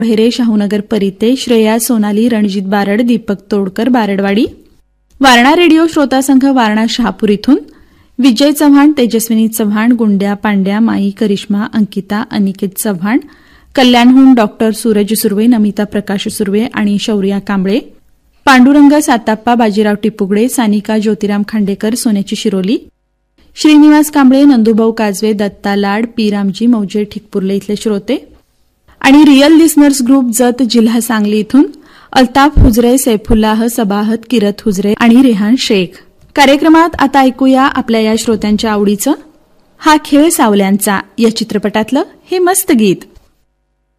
बहिरे शाहूनगर परिते, श्रेया सोनाली रणजित बारड, दीपक तोडकर बारडवाडी. वारणा रेडिओ श्रोता संघ वारणा शहापूर इथून विजय चव्हाण, तेजस्विनी चव्हाण, गुंड्या पांड्या, माई करिश्मा, अंकिता, अनिकेत चव्हाण, कल्याणहून डॉक्टर सूरज सुर्वे, नमिता प्रकाश सुर्वे आणि शौर्या कांबळे. पांडुरंग साताप्पा, बाजीराव टिपुगडे, सानिका ज्योतिराम खांडेकर, सोन्याची शिरोली. श्रीनिवास कांबळे, नंदुभाऊ काजवे, दत्ता लाड, पीरामजी मौजे ठिकपुर्ले इथले श्रोते. आणि रिअल लिस्नर्स ग्रुप जत, जिल्हा सांगली इथून अल्ताफ हुजरे, सैफुल्लाह सबाहत, किरत हुजरे आणि रेहान शेख. कार्यक्रमात आता ऐकूया आपल्या या श्रोत्यांच्या आवडीचं हा खेळ सावल्यांचा या चित्रपटातलं हे मस्त गीत.